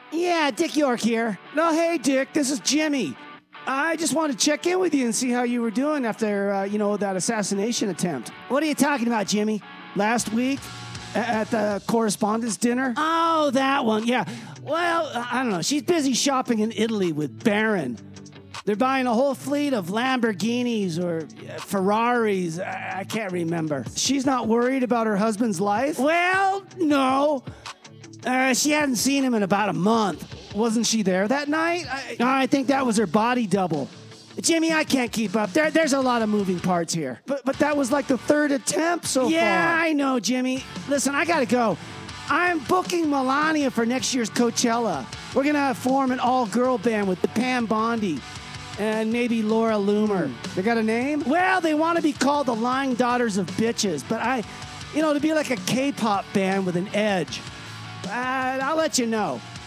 Yeah, Dick York here. No, hey, Dick, this is Jimmy. I just wanted to check in with you and see how you were doing after, that assassination attempt. What are you talking about, Jimmy? Last week at the correspondence dinner? Oh, that one, yeah. Well, I don't know. She's busy shopping in Italy with Barron. They're buying a whole fleet of Lamborghinis or Ferraris. I can't remember. She's not worried about her husband's life? Well, no. She hadn't seen him in about a month. Wasn't she there that night? I think that was her body double. Jimmy, I can't keep up. There's a lot of moving parts here. But that was like the third attempt so far. Yeah, I know, Jimmy. Listen, I gotta go. I'm booking Melania for next year's Coachella. We're gonna form an all-girl band with Pam Bondi and maybe Laura Loomer. They got a name? Well, they want to be called the Lying Daughters of Bitches, but to be like a K-pop band with an edge. I'll let you know.